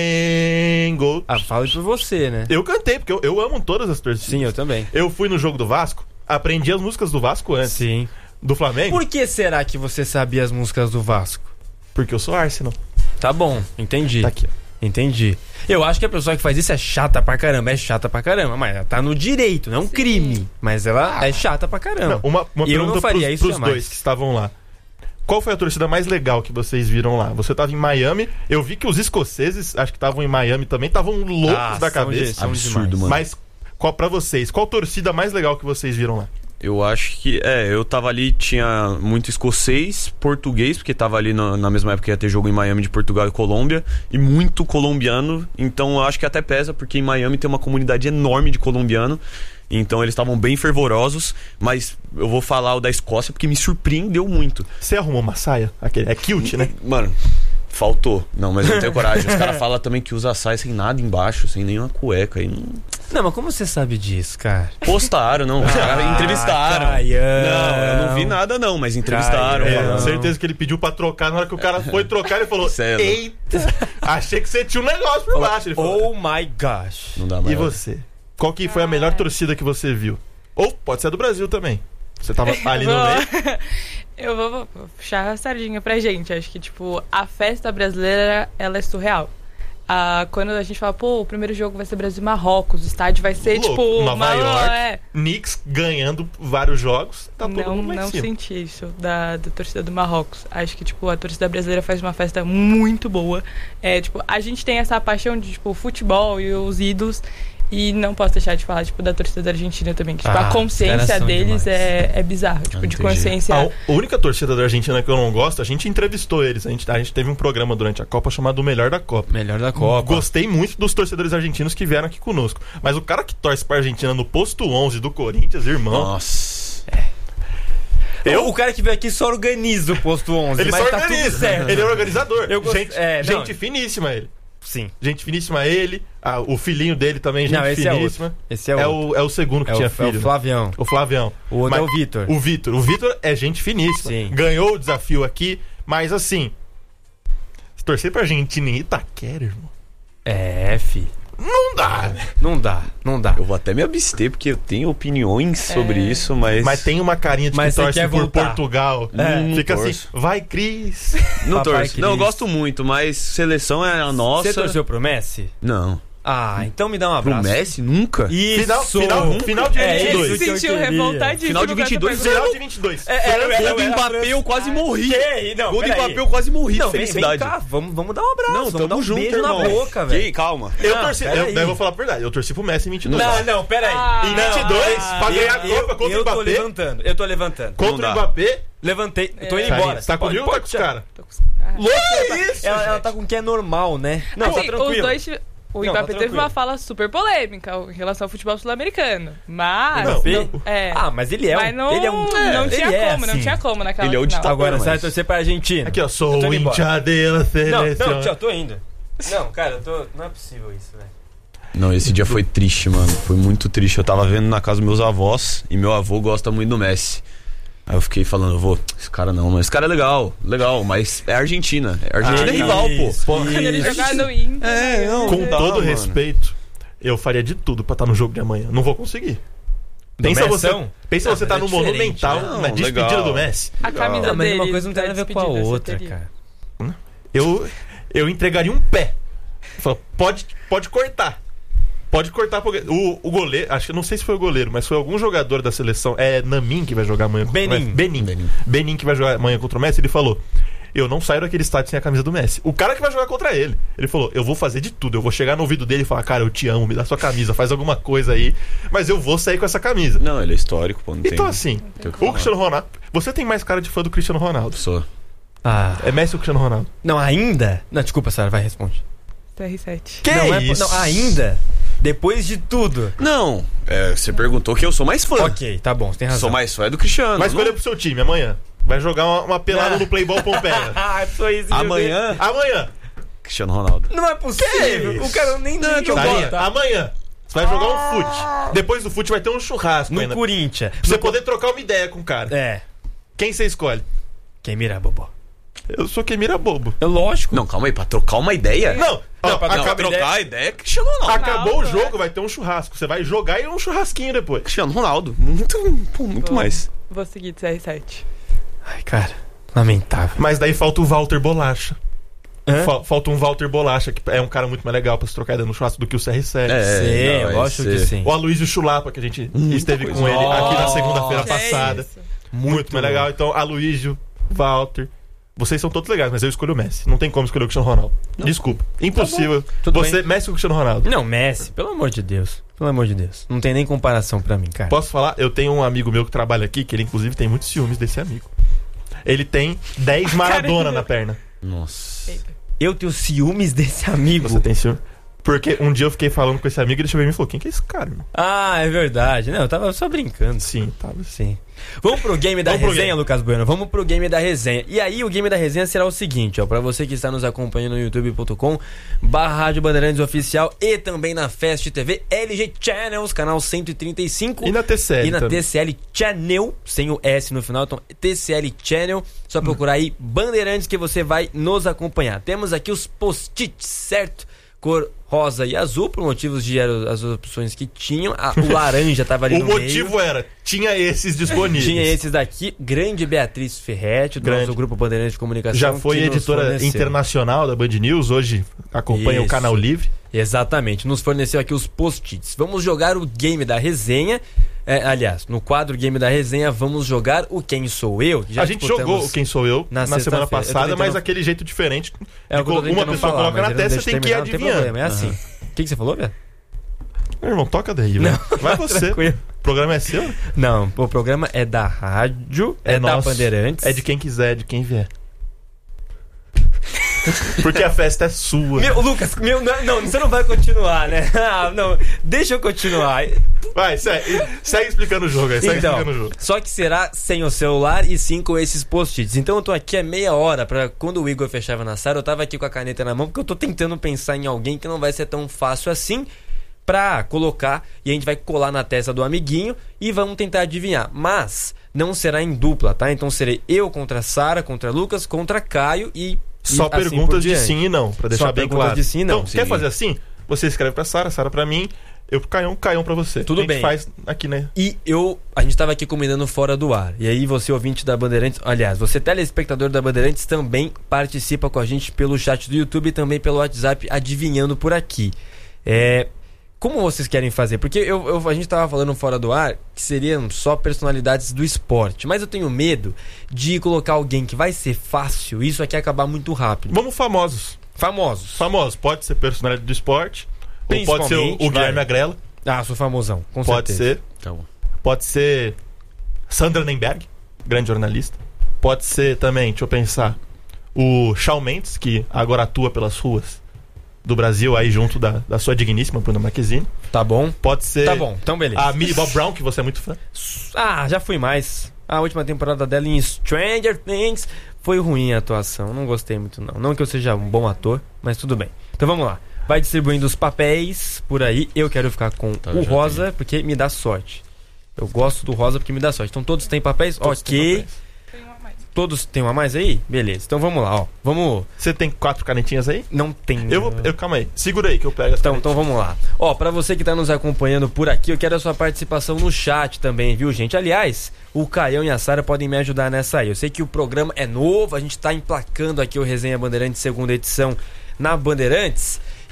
Mango. Ah, fala por você, né? Eu cantei, porque eu, eu amo todas as torcidas. Sim, eu também. Eu fui no jogo do Vasco, aprendi as músicas do Vasco antes. Sim. Do Flamengo, Por que será que você sabia as músicas do Vasco? porque eu sou Arsenal. Tá bom, entendi. Tá aqui, ó. Entendi. Eu acho que a pessoa que faz isso é chata pra caramba, é chata pra caramba, mas ela tá no direito, não é um crime. Mas ela é chata pra caramba. Não, uma uma Eu não pergunta faria pros, isso pros jamais. dois que estavam lá. Qual foi a torcida mais legal que vocês viram lá? Você tava em Miami, eu vi que os escoceses, acho que estavam em Miami também, estavam loucos Ah, da são cabeça. de- são Absurdo, demais. mano. Mas qual para vocês? Qual torcida mais legal que vocês viram lá? Eu acho que, é, eu tava ali, tinha muito escocês, português, porque tava ali na, na mesma época que ia ter jogo em Miami de Portugal e Colômbia, e muito colombiano, então eu acho que até pesa, porque em Miami tem uma comunidade enorme de colombiano, então eles estavam bem fervorosos, mas eu vou falar o da Escócia porque me surpreendeu muito. Você arrumou uma saia? Aquele, é cute, né? Mano, faltou. Não, mas eu não tenho coragem. Os caras falam também que usa saia sem nada embaixo, sem nenhuma cueca, aí não... Não, mas como você sabe disso, cara? Postaram, não. Os caras Ah, entrevistaram. Caião. Não, eu não vi nada não, mas entrevistaram. Caião. É, falando. certeza que ele pediu pra trocar. Na hora que o cara foi trocar, ele falou: Cê é louco. eita, achei que você tinha um negócio por baixo. Ele falou: Oh my gosh. Não dá e mais. você? Qual que foi a melhor torcida que você viu? Ou pode ser a do Brasil também. Você tava ali no meio. Eu vou, vou puxar a sardinha pra gente. Acho que, tipo, a festa brasileira, ela é surreal. Ah, quando a gente fala, pô, o primeiro jogo vai ser Brasil e Marrocos, o estádio vai ser, Louco, tipo... Nova uma- York, é. Knicks ganhando vários jogos. Tá todo Não, mundo lá em não cima. senti isso da, da torcida do Marrocos. Acho que, tipo, a torcida brasileira faz uma festa muito boa. É, tipo, a gente tem essa paixão de, tipo, futebol e os ídolos. E não posso deixar de falar, tipo, da torcida da Argentina também. Que, tipo, Ah, a os consciência caras são deles demais. é, é bizarra. Tipo, Ah, de entendi. consciência... A a única torcida da Argentina que eu não gosto, a gente entrevistou eles. A gente, a gente teve um programa durante a Copa chamado O Melhor da Copa. Melhor da Copa. Gostei muito dos torcedores argentinos que vieram aqui conosco. Mas o cara que torce pra Argentina no posto onze do Corinthians, irmão. Nossa. Eu, o cara que veio aqui só organiza o posto onze, Ele mas só tá organiza. tudo certo. Ele é organizador. Eu gost- Gente, é, não. gente finíssima ele. Sim. Gente finíssima ele. Ah, o filhinho dele também, gente Não, esse é finíssima. outro. Esse é, É, outro. o, é o segundo que É o, tinha é filho. o né? Flavião. O Flavião. O outro Mas- é o Vitor. O Vitor. O Vitor é gente finíssima. Sim. Ganhou o desafio aqui, mas assim. Se torcer pra Argentina em Itaquera, irmão. É, fi. Não dá, né? Não dá, não dá. Eu vou até me abster porque eu tenho opiniões sobre isso, mas... Mas tem uma carinha de Mas que você torce quer por voltar. Portugal. É. Não Fica assim, torço. vai, Cris. Não Papai torço. Não, eu Cris. gosto muito, mas seleção é a nossa. Você torceu pro Messi? Não. Ah, então me dá um Pro abraço. Messi? Nunca? Isso! Final- final- final de é vinte e dois. isso Se que eu sentiu queria. revoltadíssimo. Final de com essa vinte e dois, pergunta. Final de vinte e dois. É, é, Gol é, do é, Mbappé, eu quase morri. Que? Não, Gol do peraí. Mbappé, eu quase morri Não, de vem, felicidade. vem cá, vamos, vamos dar um abraço. Não, vamos tamo dar um junto, beijo irmão. na boca, Que, velho. calma. Eu Não, torci, eu, peraí. daí eu vou falar a verdade, eu torci pro Messi em vinte e dois. Não, não, peraí. Ah, Em vinte e dois, ah, pra ganhar a eu, Copa contra eu o tô Mbappé. levantando, eu tô levantando. Contra Não o dá. Mbappé. Levantei, eu tô indo É. embora. Você tá comigo ou tá com os Pode- caras? Tô com- Ah. Louco isso! Ela, ela tá com o que é normal, né? Não, Assim, tá tranquilo. os dois... O Não, tá Mbappé teve tranquilo. uma fala super polêmica em relação ao futebol sul-americano. Mas... Não, não- é. Ah, mas ele é um... Mas não, ele é um... não ele tinha é como, não assim. tinha como naquela Ele é o final. ditador. Agora, você vai mas- torcer pra Argentina. Aqui, ó, Eu sou tô o indo embora. hincha de la Não, seleção. não, tio, tô indo. Não, cara, eu tô... Não é possível isso, velho. Não, esse dia foi triste, mano. Foi muito triste. Eu tava vendo na casa dos meus avós e meu avô gosta muito do Messi. Aí eu fiquei falando, vô, esse cara não, mas esse cara é legal, legal, mas é Argentina. A Argentina Ah, é rival, isso, pô. isso. Quando ele Isso. jogar no Inter... É, não. Com Não dá, todo mano. respeito, eu faria de tudo pra estar no jogo de amanhã. Não vou conseguir. Do Pensa você, Messão? pensa Ah, você tá mas é no diferente, Monumental, né? na Não, despedida legal. do Messi. A camisa Não, mas dele uma coisa não tem da nada a ver com a despedida, você outra, teria. cara. Eu, eu entregaria um pé. Falo, pode, pode cortar. Pode cortar pro... o, o goleiro, acho que não sei se foi o goleiro, mas foi algum jogador da seleção. É Namin que vai jogar amanhã contra Benin. o Messi. Benin. Benin. Benin que vai jogar amanhã contra o Messi. Ele falou: eu não saio daquele estádio sem a camisa do Messi. O cara que vai jogar contra ele. Ele falou: eu vou fazer de tudo. Eu vou chegar no ouvido dele e falar: cara, eu te amo, me dá sua camisa, faz alguma coisa aí. Mas eu vou sair com essa camisa. Não, ele é histórico, pô. Não Então tem... assim, tem o que o falar. Cristiano Ronaldo. Você tem mais cara de fã do Cristiano Ronaldo. Sou. Ah. É Messi ou Cristiano Ronaldo? Não, ainda? Não, desculpa, Sara, vai, responde. C R sete. Que não, isso? É, não, ainda? Depois de tudo. Não, é, você perguntou que eu sou mais fã. Ok, tá bom, você tem razão. Sou mais fã é do Cristiano. Mas não- escolha pro seu time amanhã. Vai jogar uma, uma pelada Ah. no Playball Pompeia. Ah, foi isso. Amanhã, Amanhã. Cristiano Ronaldo. Não é possível. Que O cara nem Não, nem que eu jogou, Sarinha, tá? amanhã. Você vai jogar um fute. Depois do fute vai ter um churrasco No ainda. Pra Corinthians. você poder trocar uma ideia com o cara. É. Quem você escolhe? Quem mira, bobó? Eu sou quem mira bobo. É lógico. Não, calma aí, pra trocar uma ideia? Não, ó, Não, pra Não, acaba- trocar trocar a ideia é Cristiano Ronaldo. acabou o Ronaldo, jogo, vai ter um churrasco. Você vai jogar e um churrasquinho depois. Cristiano Ronaldo. Muito, pô, muito Vou- mais. Vou seguir de C R sete. Ai, cara. Lamentável. Mas daí falta o Walter Bolacha. Hã? Fa- Falta um Walter Bolacha, que é um cara muito mais legal pra se trocar ideia no churrasco do que o C R sete. É, sim, não, eu acho esse- que sim. O Aloysio Chulapa, que a gente esteve coisa. com ele aqui na segunda-feira Nossa, passada. Que isso? Muito, mais legal. Então, Aloysio, Walter. Vocês são todos legais, mas eu escolho o Messi. Não tem como escolher o Cristiano Ronaldo. Desculpa. Impossível. Tudo Você, Messi ou Cristiano Ronaldo? Não, Messi, pelo amor de Deus. Pelo amor de Deus. Não tem nem comparação pra mim, cara. Posso falar? Eu tenho um amigo meu que trabalha aqui, que ele inclusive tem muitos ciúmes desse amigo. Ele tem dez Maradona na perna. Nossa. Eita. Eu tenho ciúmes desse amigo. Você tem ciúme? Porque um dia eu fiquei falando com esse amigo e ele chegou em mim e falou: quem que é esse cara, irmão? Ah, é verdade. Não, eu tava só brincando. Sim, tava. Sim. Vamos pro game da Vamos pro resenha, game. Lucas Bueno. Vamos pro game da resenha. E aí, o game da resenha será o seguinte, ó. Pra você que está nos acompanhando no youtube ponto com barra Rádio Bandeirantes Oficial e também na Fast T V, L G Channels, canal cento e trinta e cinco. E na T C L E na também. T C L Channel, sem o S no final, então T C L Channel. Só procurar aí Bandeirantes que você vai nos acompanhar. Temos aqui os post-its, certo? Cor rosa e azul, por motivos de eram as opções que tinham. A- o laranja tava ali O no meio. motivo era, tinha esses disponíveis. Tinha esses daqui, grande Beatriz Ferretti, do Grande. nosso grupo Bandeirantes de Comunicação. Já foi que nos editora forneceu. internacional da Band News, hoje acompanha o Isso. Canal Livre. Exatamente, nos forneceu aqui os post-its. Vamos jogar o game da resenha. É, aliás, no quadro Game da Resenha, vamos jogar o Quem Sou Eu. que já a gente disputamos jogou o Quem Sou Eu na na, semana sexta-feira. Eu tô passada, tentando- mas aquele jeito diferente. É o que eu tô de uma tentando pessoa falar, coloca na mas ele não testa, deixa você tem que ir terminar, não tem adivinhando. problema, é assim. O que, que você falou, velho? Meu irmão, toca daí, velho. Vai você. Tranquilo. O programa é seu? Não, o programa é da rádio, é, É da nosso. Bandeirantes. É de quem quiser, de quem vier. Porque a festa é sua. Meu, Lucas, meu, não, não, você não vai continuar, né? Ah, não, deixa eu continuar. Vai, segue, segue explicando o jogo aí, segue Então, explicando o jogo. só que será sem o celular e sim com esses post-its. Então eu tô aqui há meia hora pra quando o Igor fechava na sala, eu tava aqui com a caneta na mão, porque eu tô tentando pensar em alguém que não vai ser tão fácil assim pra colocar e a gente vai colar na testa do amiguinho e vamos tentar adivinhar. Mas não será em dupla, tá? Então serei eu contra Sara, contra Lucas, contra Caio e Só e assim por perguntas de diante. sim e não, pra deixar Só bem perguntas claro. de sim e não. Então, Sim. quer fazer assim? Você escreve pra Sara, Sara pra mim, eu pro Caião, Caião pra você. Tudo a gente bem. faz aqui, né? E eu, a gente tava aqui combinando fora do ar. E aí você ouvinte da Bandeirantes, aliás, você telespectador da Bandeirantes também participa com a gente pelo chat do YouTube e também pelo WhatsApp adivinhando por aqui. É, como vocês querem fazer? Porque eu, eu- a gente tava falando fora do ar que seriam só personalidades do esporte, mas eu tenho medo de colocar alguém que vai ser fácil e isso aqui acabar muito rápido. Vamos famosos. Famosos. Famosos. Pode ser personalidade do esporte, ou pode ser o, o Principalmente, Guilherme vai. Agrela, Ah, sou famosão, com pode certeza. ser. Tá bom. Pode ser Sandra Nemberg, grande jornalista. Pode ser também, deixa eu pensar, o Shawn Mendes, que agora atua pelas ruas do Brasil, aí junto da, da sua digníssima Bruna Marquezine. Tá bom? Pode ser Tá bom, então beleza. a Millie Bob Brown, que você é muito fã. Ah, já fui mais. A última temporada dela em Stranger Things foi ruim a atuação. Não gostei muito, não. Não que eu seja um bom ator, mas tudo bem. Então vamos lá. Vai distribuindo os papéis por aí. Eu quero ficar com Tá, o já rosa porque me dá sorte. Eu gosto do rosa porque me dá sorte. Então todos têm papéis? Todos ok. têm papéis. Tem uma a mais. Todos têm uma a mais aí? Beleza. Então vamos lá, ó. Vamos. Você tem quatro canetinhas aí? Não tem. Eu vou. Eu, calma aí, segura aí que eu pego essa Então, então canetinha. vamos lá. Ó, pra você que tá nos acompanhando por aqui, eu quero a sua participação no chat também, viu, gente? Aliás, o Caião e a Sara podem me ajudar nessa aí. Eu sei que o programa é novo, a gente tá emplacando aqui o Resenha Bandeirantes segunda edição na Bandeirantes.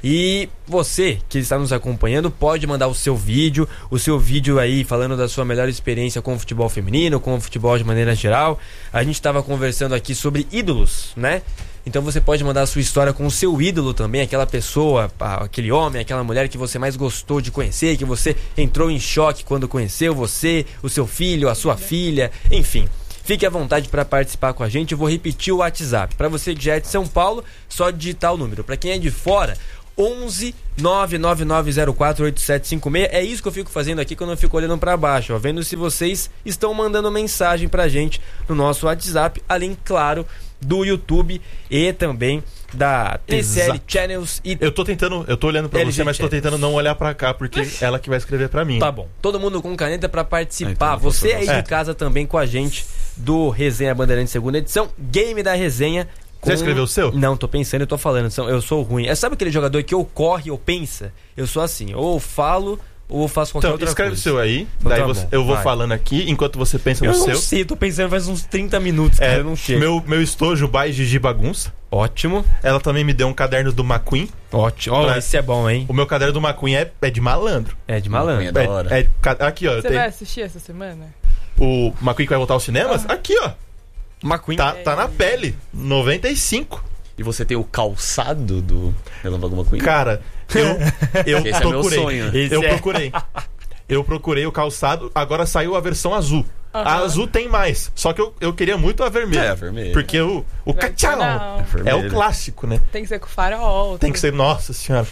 E você que está nos acompanhando pode mandar o seu vídeo, o seu vídeo aí falando da sua melhor experiência com o futebol feminino, com o futebol de maneira geral. A gente estava conversando aqui sobre ídolos, né? Então você pode mandar a sua história com o seu ídolo também, aquela pessoa, aquele homem, aquela mulher que você mais gostou de conhecer, que você entrou em choque quando conheceu você, o seu filho, a sua filha, enfim. Fique à vontade para participar com a gente. Eu vou repetir o WhatsApp. Para você que já é de São Paulo, só digitar o número. Para quem é de fora, onze nove nove nove zero quatro oito sete cinco seis. É isso que eu fico fazendo aqui quando eu fico olhando para baixo, ó, vendo se vocês estão mandando mensagem pra gente no nosso WhatsApp, além, claro, do YouTube e também da T C L Exato. Channels e Eu tô tentando, eu tô olhando pra L G você, mas tô Channels. tentando não olhar pra cá, porque ela que vai escrever pra mim. Tá bom. Todo mundo com caneta pra participar. Ah, então você não aí é. de casa também com a gente do Resenha Bandeirantes segunda edição, Game da Resenha. Com... Você escreveu o seu? Não, tô pensando, eu tô falando. são- Eu sou ruim. É, sabe aquele jogador que ou corre ou pensa? Eu sou assim. Ou eu falo ou eu faço qualquer Então, outra escreve o coisa. seu aí, Então daí tá você- bom, eu vou vai. falando aqui, enquanto você pensa Eu no não seu. sei, tô pensando faz uns trinta minutos, cara. É, eu não chego. meu, meu estojo by Gigi Bagunça. Ótimo. Ela também me deu um caderno do McQueen. Ótimo. Ó, Pra- esse é bom, hein? O meu caderno do McQueen é, é de malandro. É de malandro. É da hora. É, é- ca- aqui, ó. eu Você tenho- vai assistir essa semana? O McQueen que vai voltar aos cinemas? Aqui, ó. McQueen. Tá, tá na pele. noventa e cinco. E você tem o calçado do Relâmpago McQueen? Cara, eu, eu Esse é meu procurei. sonho. Esse eu é- procurei. Eu procurei o calçado, agora saiu a versão azul. A azul tem mais, só que eu, eu queria muito a vermelha. É, a vermelha. Porque o, o cachau Não. é o clássico, né? Tem que ser com farol. Tem que ser, nossa senhora.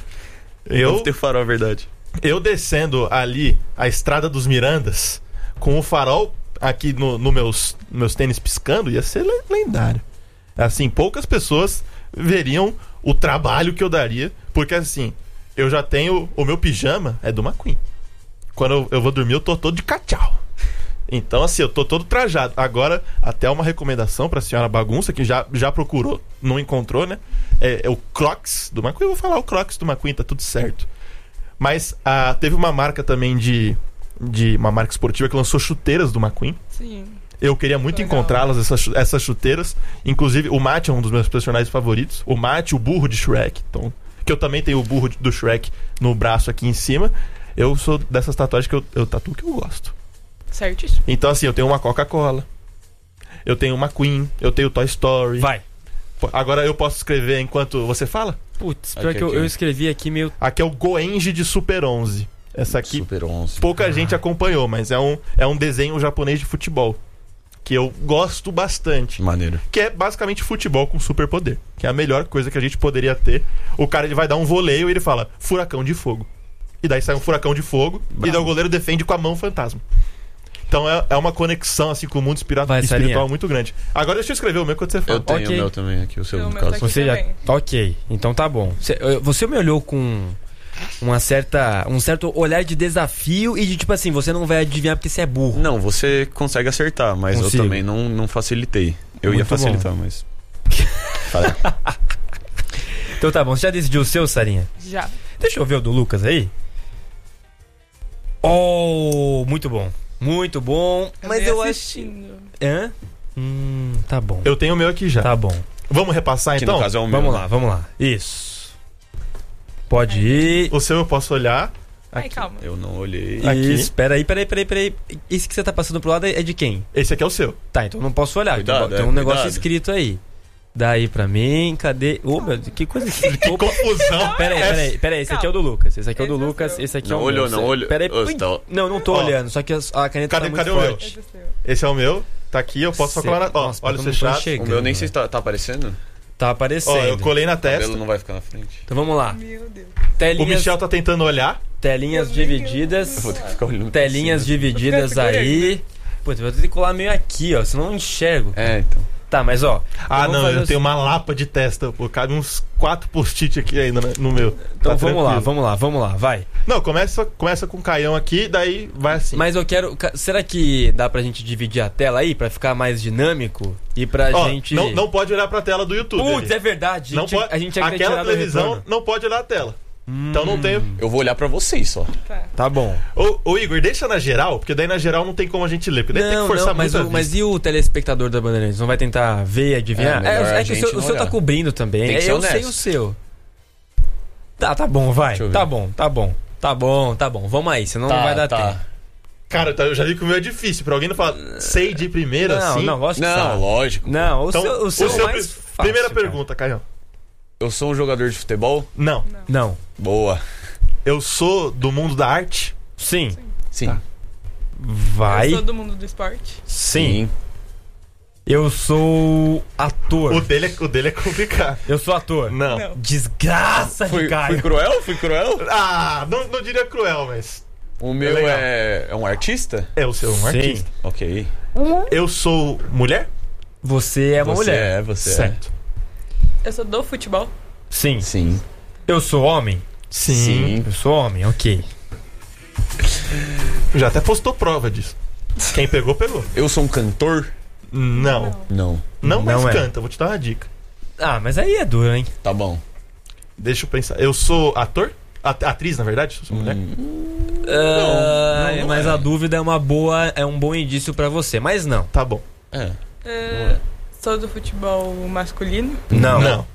Eu Eu, ter farol, é verdade. eu descendo ali a estrada dos Mirandas, com o farol aqui no, no meus, meus tênis piscando, ia ser le- lendário. Assim, poucas pessoas veriam o trabalho que eu daria, porque assim, eu já tenho. O meu pijama é do McQueen. Quando eu, eu vou dormir, eu tô todo de cachau. Então, assim, eu tô todo trajado. Agora, até uma recomendação pra senhora Bagunça, que já, já procurou, não encontrou, né? É, é o Crocs do McQueen. Eu vou falar o Crocs do McQueen, tá tudo certo. Mas ah, teve uma marca também de, de. Uma marca esportiva que lançou chuteiras do McQueen. Sim. Eu queria muito Legal. encontrá-las, essas, chu- essas chuteiras. Inclusive, o Matt é um dos meus personagens favoritos. O Matt, o burro de Shrek. Então, que eu também tenho o burro de- do Shrek no braço aqui em cima. Eu sou dessas tatuagens que eu, eu tatuo que eu gosto. Certíssimo. Então, assim, eu tenho uma Coca-Cola. Eu tenho uma Queen. Eu tenho Toy Story. Vai. Pô, agora eu posso escrever enquanto você fala? Putz, pior Aqui, que eu, aqui. eu escrevi aqui meio... Aqui é o Goenji de Super onze. Essa aqui Super onze. pouca gente acompanhou, mas é um, é um desenho japonês de futebol. Que eu gosto bastante. Maneiro. Que é basicamente futebol com superpoder. Que é a melhor coisa que a gente poderia ter. O cara ele vai dar um voleio e ele fala, furacão de fogo. E daí sai um furacão de fogo e daí o goleiro defende com a mão fantasma. Então é, é uma conexão assim com o mundo espira- Vai, espiritual Sarinha. muito grande. Agora deixa eu escrever o meu enquanto você fala. Eu tenho Ok. o meu também aqui, o seu, O no meu caso. tá aqui. Você já... também. Ok, então tá bom. Você, eu- você me olhou com uma certa, um certo olhar de desafio e de tipo assim, você não vai adivinhar porque você é burro. Não, você consegue acertar, mas Consigo. eu também não, não facilitei. Eu ia Muito bom. facilitar, mas. Fala. Então tá bom, você já decidiu o seu, Sarinha? Já. Deixa eu ver o do Lucas aí. Oh, muito bom. Muito bom. Mas Andei eu acho... assistindo. Hã? Hum, tá bom. Eu tenho o meu aqui já. Tá bom. Vamos repassar Que então? no caso é o meu. Vamos né? lá, vamos lá. Isso. Pode ir. O seu eu posso olhar. Ai, Aqui. calma. Eu não olhei. Aqui. Isso, peraí, peraí, peraí, peraí. Esse que você tá passando pro lado é é de quem? Esse aqui é o seu. Tá, então eu não posso olhar. Cuidado, tem é, tem um negócio cuidado. escrito aí. Daí pra mim, cadê? Ô, meu Deus, que coisa que Que confusão. Peraí, peraí, peraí, esse aqui é o do Lucas. Esse aqui é o do Esse é o Lucas, seu. esse aqui Não é o olhou, meu. não olhou. Peraí, Ô, ui, tá- não, não tô Ó. olhando, só que a, a caneta Cadê- tá cadê muito o meu? forte. Esse é seu. Esse é o meu. Tá aqui, eu posso só Cê- colar na... Ó, Nossa, olha eu o não tô fechado. enxergando. O meu nem sei se tá, tá aparecendo. Tá aparecendo. Ó, eu colei na O cabelo testa. não vai ficar na frente. Então vamos lá. Meu Deus. O Telinhas, Michel tá tentando olhar. telinhas Eu vi que eu- divididas. Eu vou ter que ficar olhando. pra Telinhas cima. divididas Vou ficar aí. Putz, eu vou ter que colar meio aqui, ó, senão eu não enxergo. É, então. Tá, mas ó. Ah, vamos não, fazer eu o tenho uma lapa de testa, pô. Cabe uns quatro post-it aqui ainda né, no meu. Então Tá vamos lá, tranquilo. vamos lá, vamos lá, vai. Não, começa, começa com o Caião aqui, daí vai assim. Mas eu quero. ca- Será que dá pra gente dividir a tela aí pra ficar mais dinâmico? E pra Ó, gente. não, não pode olhar pra tela do YouTube. Putz, ali. é verdade. A não gente, pode, a gente tinha que ter aquela tirado o televisão retorno. não pode olhar a tela. Hum, Então não tem. Eu vou olhar pra vocês só. Tá. Tá bom. Ô, ô, Igor, deixa na geral, porque daí na geral não tem como a gente ler. Porque daí tem Não, que forçar não, mas, muito a o, mas vista. e o telespectador da Bandeirantes? Não vai tentar ver e adivinhar? É, melhor É, a é que o gente seu, o não seu tá olhar. cobrindo também. Tem que ser eu sei honesto. o seu. Tá, tá bom, vai. Deixa eu ver. Tá bom, tá bom. Tá bom, tá bom. Vamos aí, senão Tá, não vai dar tá. tempo. Cara, eu já vi que o meu é difícil. Pra alguém não falar sei de primeira, Não, assim. não, gosto que Não, sabe. lógico. Não, o Então, seu, o seu, é mais pri- fácil, Primeira cara. pergunta, Caio. Eu sou um jogador de futebol? Não. Não. Boa. Eu sou do mundo da arte? Sim. Sim. Tá. Vai. Eu sou do mundo do esporte. Sim. Eu sou ator. O dele é, o dele é complicado. Eu sou ator. Não. Não. Desgraça de Fui, Caio. fui cruel? Fui cruel? Ah, não, não diria cruel, mas... O meu legal. é, é um artista? É o seu um Sim. artista. Ok. Eu sou mulher? Você é uma você mulher. é, você Certo. Eu sou do futebol. Sim. é. Sim. Eu sou homem? Sim. Eu sou homem, ok. Já até postou prova disso. Quem pegou, pegou. Eu sou um cantor? Não. Não. Não, mas Não é. canta. Vou te dar uma dica. Ah, mas aí é duro, hein? Tá bom. Deixa eu pensar. Eu sou ator? At- atriz, na verdade? Eu sou mulher? Ah, não, não mas é. a dúvida é uma boa, é um bom indício pra você, mas não. Tá bom. É. Uh, sou do futebol masculino. Não. Não.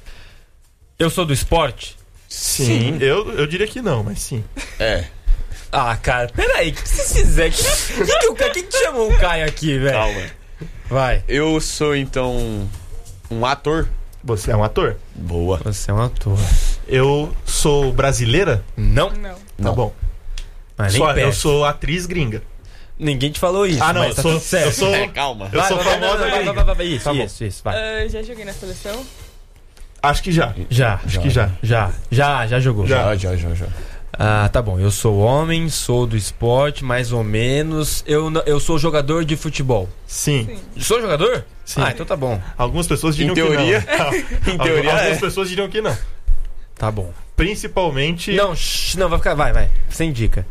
Eu sou do esporte? Sim. Eu, eu diria que não, mas sim. É. Ah, cara, peraí, o que você fizer? Quem que, que, o Ca- quem que chamou o Caio aqui, velho? Calma. Vai. Eu sou, então, um ator? Você é um ator? Boa. Você é um ator. Eu sou brasileira? Não? Não. Tá Não. bom. Mas nem Só, eu perto. sou atriz gringa. Ninguém te falou isso, Ah, não. mas Eu tá sou, tudo certo. eu sou, É, calma. eu Vai, sou vai, vai, famosa vai, vai, gringa. vai, vai, vai, isso, Tá bom. isso, isso, vai. Uh, já joguei na seleção. Acho que já. Já, Acho que já. já, já, já jogou. Já. Já, já, já, já. Ah, tá bom. Eu sou homem, sou do esporte, mais ou menos. Eu, n- eu sou jogador de futebol. Sim. Sim. Sou jogador? Sim. Ah, então tá bom. Algumas pessoas diriam Em teoria- que não. Em teoria, Algumas é. pessoas diriam que não. Tá bom. Principalmente... Não, shh, não, vai ficar. Vai, vai. Sem dica.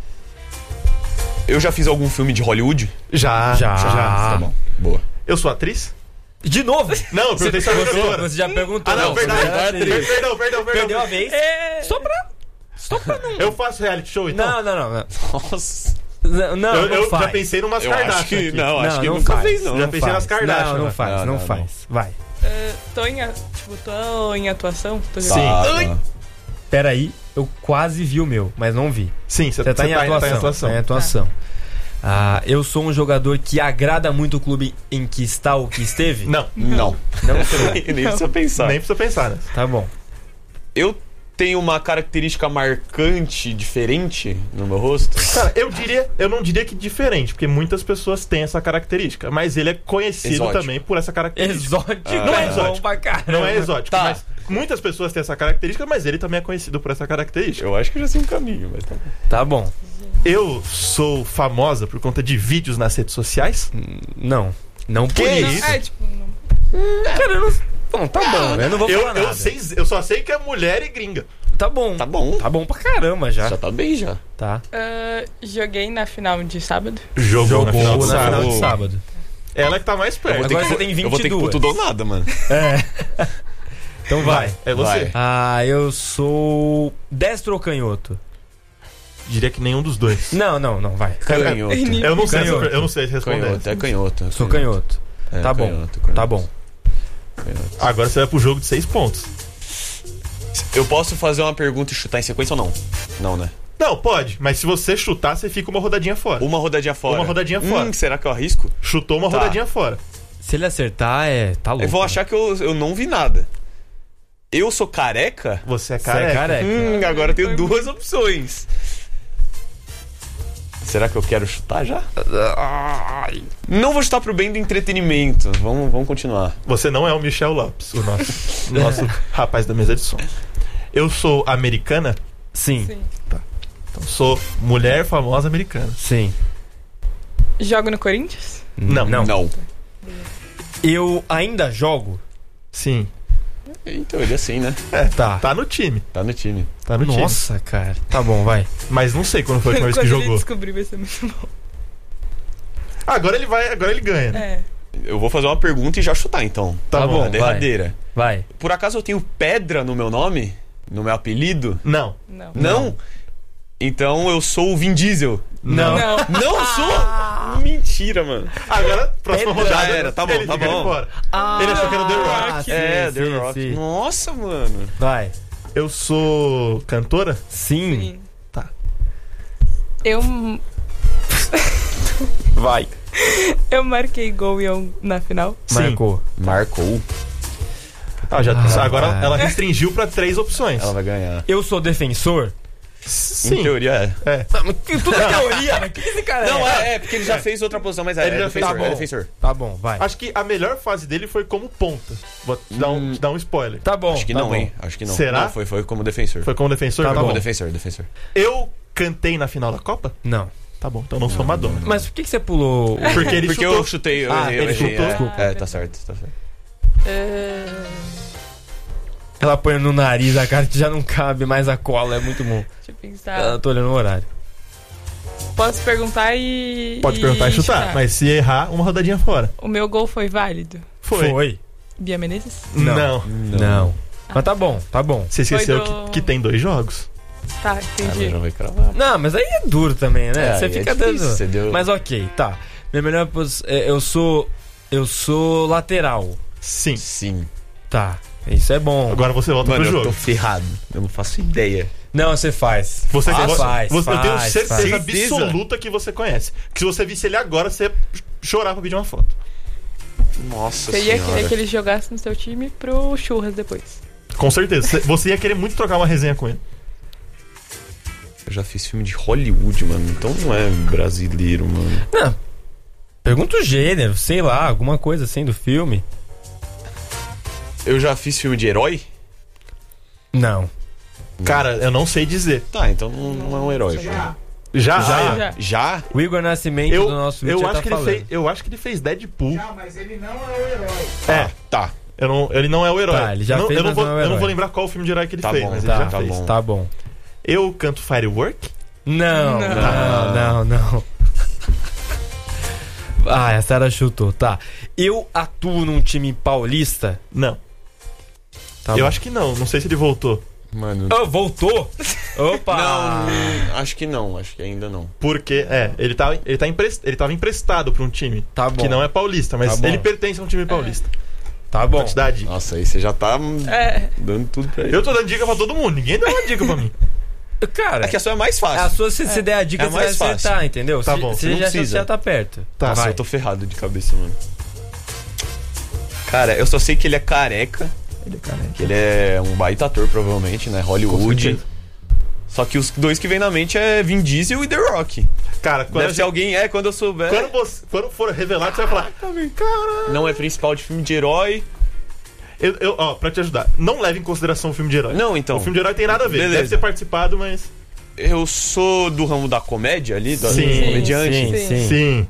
Eu já fiz algum filme de Hollywood? Já. Já. Tá bom. Boa. Eu sou atriz? De novo? Não, eu perguntei se era você, jogadora. você já perguntou. Ah, não, Não, verdade. você já Per- fez. Perdão, perdão, perdão. Perdeu a vez. É. Só pra. Só pra não. Eu faço reality show, então? Não, não, não. Não, Nossa. não, não, eu não eu faz. já pensei numas Eu Kardashian acho que aqui. não, acho Não, que não nunca faz. fez, não. Já Não pensei nas faz. Kardashian, Não, não né? faz, Não, não, não, faz. Vai. Uh, tô em, a- tipo, tô em atuação. Tô Sim. jogando. Tá, tá. Pera aí, eu quase vi o meu, mas não vi. Sim, você Você tá, em atuação. tá em atuação. Tá em atuação. Ah, eu sou um jogador que agrada muito o clube em que está ou que esteve? Não, Não. Não sou. Nem precisa pensar. nem precisa pensar, né? Tá bom. Eu tenho uma característica marcante, diferente no meu rosto? Cara, eu diria, eu não diria que diferente, porque muitas pessoas têm essa característica, mas ele é conhecido Exótico. também por essa característica. Exótico. Ah, não é bom exótico. pra caramba. Não é exótico, Tá. mas muitas pessoas têm essa característica, mas ele também é conhecido por essa característica. Eu acho que eu já sei um caminho, mas tá bom. Tá bom. Eu sou famosa por conta de vídeos nas redes sociais? Não. Não por Que isso. isso? É, tipo, não. Cara, eu não... Bom, tá bom. Eu não vou Eu, falar eu, nada. sei, eu só sei que é mulher e gringa. Tá bom. Tá bom. Tá bom pra caramba já. Já tá bem, já. Tá. Uh, joguei na final de sábado. Jogou, Jogou na final do na final sábado. de sábado. Ela que tá mais Eu perto. vou ter Agora que, você tem Eu vou ter que ir pro vinte e duas. tudo ou nada, mano. É. Então vai. É você. Vai. Ah, eu sou destro ou canhoto? Diria que nenhum dos dois. Não, não, não, vai. Canhoto. Eu não sei, essa- Canhoto. eu não sei responder. Canhoto, é canhoto. Sou canhoto. É, Tá bom. canhoto, canhoto. Tá bom. Canhoto. Agora você vai pro jogo de seis pontos. Eu posso fazer uma pergunta e chutar em sequência ou não? Não, né? Não, pode, mas se você chutar, você fica uma rodadinha fora. Uma rodadinha fora. Uma rodadinha fora. Hum, será que eu arrisco? Chutou uma Tá. rodadinha fora. Se ele acertar, é. Tá louco. Eu vou achar que eu, eu não vi nada. Eu sou careca? Você é Você é careca. careca. Hum, agora eu tenho duas opções. Será que eu quero chutar já? Não vou chutar pro bem do entretenimento. Vamos, vamos continuar. Você não é o Michel Lopes, o nosso, nosso rapaz da mesa de som. Eu sou americana, Sim. Sim. então sou mulher famosa americana. Sim. Jogo no Corinthians? Não. Não. Não. Eu ainda jogo? Sim. Então ele é assim, né? É, Tá. tá no time. Tá no time. Tá no time. Nossa, cara. Tá bom, vai. Mas não sei quando foi a última vez que Quando ele jogou. descobrir, vai ser muito bom. Ah, agora ele vai, agora ele ganha, né? É. Eu vou fazer uma pergunta e já chutar, então. Tá Tá bom, bom. A derradeira. Vai. Por acaso eu tenho pedra no meu nome? No meu apelido? Não. Não. Não? Então eu sou o Vin Diesel. Não. Não. Não sou? Mentira, mano. Agora, próxima Pedra. rodada. Já era, tá bom, ele tá fica de bom. fora. Ele achou que era o The Rock. Ah, sim, é, sim, The Rock. sim. Nossa, mano. Vai. Eu sou cantora? Sim. Sim. Tá. Eu, Vai. eu marquei gol em um- na final. Sim. Marcou. Marcou. Ah, já, Ah, agora vai. ela restringiu pra três opções. Ela vai ganhar. Eu sou defensor? Em Sim. teoria é. É. Não, mas que- tudo é teoria, mas o que que esse cara Não, é? é, é, porque ele já fez outra posição, mas é, Ele é já fez- defensor, tá é bom. defensor. Tá bom, vai. Acho que a melhor fase dele foi como ponta. Vou te dar um, Hum. te dar um spoiler. Tá bom. Acho que tá não, bom. hein? Acho que não. Será? Não, foi, foi como defensor. Foi como defensor? Tá Tá como bom. defensor, defensor. Eu cantei na final da Copa? Não. Tá bom, então não sou Madonna. Mas por que, que você pulou? o- Porque ele Porque chutou. eu chutei, eu Ah, errei, eu ele errei. chutou, é. desculpa. É, tá certo, tá certo. É, Ela põe no nariz a cara que já não cabe mais a cola, é muito bom. deixa eu pensar. Eu tô olhando o horário. Posso perguntar e. Pode perguntar e chutar, mas se errar, uma rodadinha fora. O meu gol foi válido? Foi. Bia Menezes? Não. Não. Não. Mas tá bom, tá bom. Você esqueceu Foi do- que, que tem dois jogos? Tá, Ela entendi. já vai cravar. Não, mas aí é duro também, né? É, você aí é fica difícil, dando. você deu- Mas ok, tá. Minha melhor posição. Eu sou. Eu sou lateral. Sim. Sim. Tá. Isso é bom. Agora você volta Mano, pro eu jogo. tô ferrado. Eu não faço ideia. Não, você faz. Você, faz, você, faz, você- eu tenho faz, certeza faz. Certeza? absoluta que você conhece. Que se você visse ele agora, você ia chorar pra pedir uma foto. Nossa Você ia senhora. querer que ele jogasse no seu time pro Churras depois. Com certeza. Você- Você ia querer muito trocar uma resenha com ele. Eu já fiz filme de Hollywood, mano. Então não é brasileiro, mano. Não. Pergunta o gênero, sei lá, alguma coisa assim do filme. Eu já fiz filme de herói? Não. Cara, eu não sei dizer. Tá, então não, não é um herói. pô. Já? Já? Já. Já? O Igor Nascimento Eu, do nosso eu, vídeo acho tá que ele falando. fez, eu acho que ele fez Deadpool. Já, mas ele não é o herói. É, Ah, tá. eu não, ele não é o herói. Tá, ele já eu não, fez, eu não mas vou, não é o eu não herói. vou lembrar qual o filme de herói que ele Tá fez, bom, mas Tá, ele já tá fez. bom. Tá bom. Eu canto Firework? Não, Não. não, não, não. Ah, a Sarah chutou, tá. Eu atuo num time paulista? Não. Tá eu bom. acho que não, não sei se ele voltou. Mano. Oh, voltou? Opa! Não, hum, acho que não. Acho que ainda não. Porque, é, ele, tá, ele, tá emprest, ele tava emprestado pra um time Tá bom. que não é paulista, mas Tá bom. ele pertence a um time paulista. Tá bom. Pra te dar a dica. Nossa, aí você já tá hum, É. dando tudo pra ele. Eu tô dando dica pra todo mundo, ninguém deu uma dica pra mim. Cara, É que a sua é mais fácil. a sua, se você der a dica, É você vai mais fácil. acertar, entendeu? Tá Se- bom, Você não já, precisa. já tá perto. Tá, Nossa, vai. eu tô ferrado de cabeça, mano. Cara, eu só sei que ele é careca. Ele é careca. Que ele é um baita ator, provavelmente, né? Hollywood. certeza. Só que os dois que vem na mente é Vin Diesel e The Rock. Cara, quando, Deve ser alguém, é, quando eu souber. quando, você, quando for revelado, você vai falar. Cara. Não é principal de filme de herói. Eu, eu, ó, pra te ajudar, não leve em consideração o filme de herói. Não, então. O filme de herói tem nada a ver. Beleza. Deve ter participado, mas. Eu sou do ramo da comédia ali, do Sim, comediante. Sim, Sim. sim. Sim.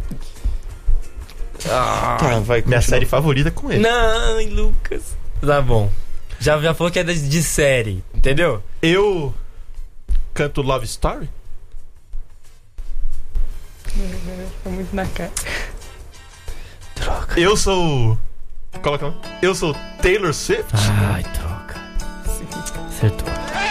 Tá, vai. Minha continua. série favorita é com ele. Não, Lucas. Tá bom. Já, já falou que é de, de série, entendeu? Eu canto Love Story? Foi muito na cara. Eu sou. Coloca lá. Eu sou Taylor Swift? Ai, troca. Acertou.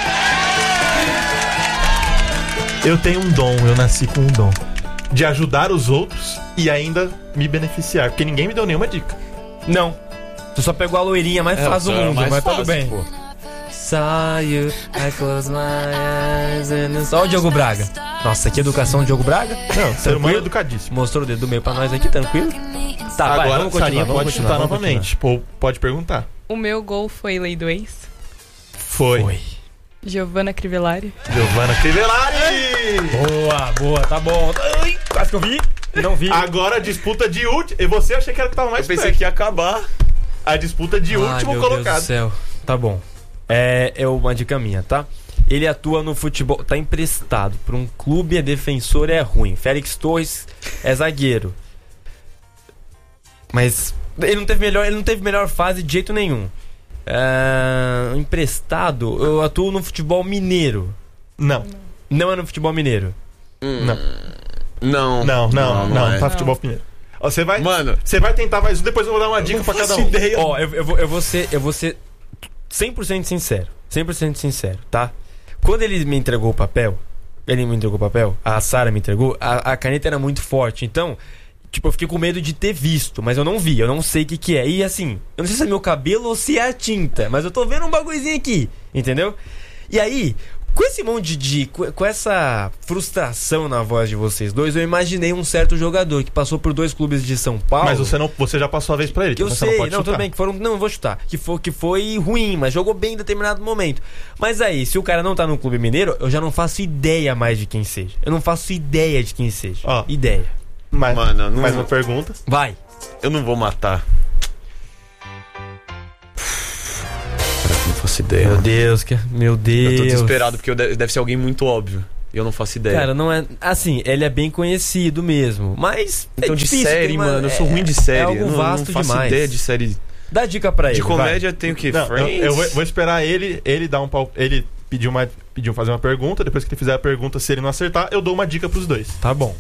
Eu tenho um dom, eu nasci com um dom. De ajudar os outros e ainda me beneficiar. Porque ninguém me deu nenhuma dica. Não. Tu só pegou a loirinha mais É, fácil do o seu é mundo, mais mas fácil, tudo bem. pô. Saw you, I close my eyes and... Ó o Diogo Braga. Nossa, que educação do Diogo Braga. Não, ser humano educadíssimo. Mostrou o dedo do meio pra nós aqui, tranquilo? Tá, vai, Agora, vamos continuar, Sarinha vamos pode continuar, chutar vamos novamente. Pô, pode perguntar. O meu gol foi Lei do Ex. Foi. Foi. Giovanna Crivellari. Giovanna Crivellari! Boa, boa, tá bom. Ai, quase que eu vi. Não vi. Agora a disputa de último. E você achei que era que tava mais Eu pensei perto. que ia acabar. A disputa de Ai, último meu Deus colocado. do céu. Tá bom. É, é uma dica minha, tá? Ele atua no futebol, tá emprestado pra um clube, é defensor, é ruim. Félix Torres é zagueiro. Mas ele não teve melhor, ele não teve melhor fase de jeito nenhum. É, emprestado, eu atuo no futebol mineiro. Não, Não é no futebol mineiro. não, Não. não, não, não, é. tá futebol mineiro. Ó, Você vai, Mano, você vai tentar mais um, depois eu vou dar uma dica pra cada um. ideia. Ó, eu, eu, vou, eu vou ser, eu vou ser cem por cento sincero. cem por cento sincero, tá? Quando ele me entregou o papel, ele me entregou o papel, a Sarah me entregou, a, a caneta era muito forte. Então, Tipo, eu fiquei com medo de ter visto, mas eu não vi, eu não sei o que que é. E assim, eu não sei se é meu cabelo ou se é a tinta, mas eu tô vendo um bagulhozinho aqui, entendeu? E aí, com esse monte de... Com, com essa frustração na voz de vocês dois, eu imaginei um certo jogador que passou por dois clubes de São Paulo. Mas você, não, você já passou a vez pra ele, Que eu então sei, você não, não pode chutar. tudo bem, que foram. Não, eu vou chutar. Que foi, que foi ruim, mas jogou bem em determinado momento. Mas aí, se o cara não tá no Clube Mineiro, eu já não faço ideia mais de quem seja. Eu não faço ideia de quem seja. Ó. Ideia. Mais, Mano, não- mais uma pergunta. Vai. Eu não vou matar. Cara, eu não faço ideia. Meu mano. Deus, que... meu Deus. Eu tô desesperado porque eu de- deve ser alguém muito óbvio. E eu não faço ideia. Cara, não é. Assim, ele é bem conhecido mesmo. Mas. então é de difícil, série, tem uma- mano. Eu sou é- ruim de série. É algo eu não, vasto não faço demais. ideia de série. Dá dica pra ele. De vai. comédia tem o quê? Não, eu, Friends? eu vou, vou esperar ele, ele dar um pau. Ele pediu, uma, pediu fazer uma pergunta. Depois que ele fizer a pergunta, se ele não acertar, eu dou uma dica pros dois. Tá bom.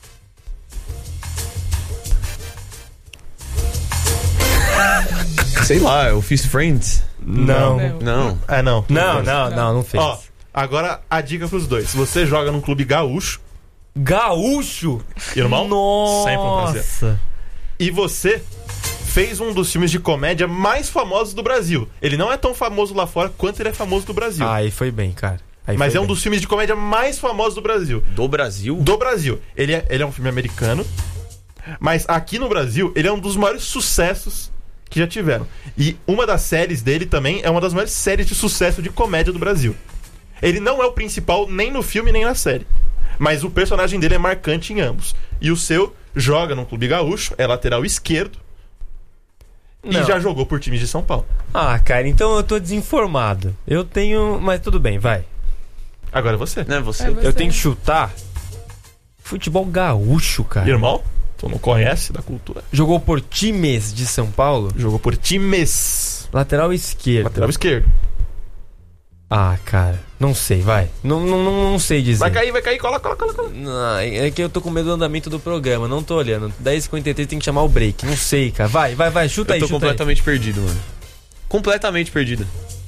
Sei lá, eu fiz Friends? Não. Não. Não. É, não. Não, não, não, não fez. Ó, agora a dica pros dois. Se você joga num clube gaúcho, Gaúcho! irmão, sem fantasia. Nossa! E você fez um dos filmes de comédia mais famosos do Brasil. Ele não é tão famoso lá fora quanto ele é famoso no Brasil. Ah, aí foi bem, cara. Aí mas foi é um bem. dos filmes de comédia mais famosos do Brasil. Do Brasil? Do Brasil. Ele é, ele é um filme americano, mas aqui no Brasil, ele é um dos maiores sucessos que já tiveram. E uma das séries dele também é uma das maiores séries de sucesso de comédia do Brasil. Ele não é o principal nem no filme nem na série, mas o personagem dele é marcante em ambos. E o seu joga num clube gaúcho, é lateral esquerdo, Não. e já jogou por times de São Paulo. Ah, cara, então eu tô desinformado. Eu tenho. Mas tudo bem, vai. Agora é você. Não é você? É você. Eu tenho que chutar. Futebol gaúcho, cara. Irmão, tu não conhece da cultura. Jogou por times de São Paulo? Jogou por times. Lateral esquerdo. Lateral esquerdo. Ah, cara, não sei, vai. Não, não, não, não sei dizer. Vai cair, vai cair, cola, cola, cola, cola. Não, é que eu tô com medo do andamento do programa, não tô olhando. dez e cinquenta e três tem que chamar o break. Não sei, cara. Vai, vai, vai, chuta Eu aí, tô chuta completamente perdido, mano. Completamente perdido.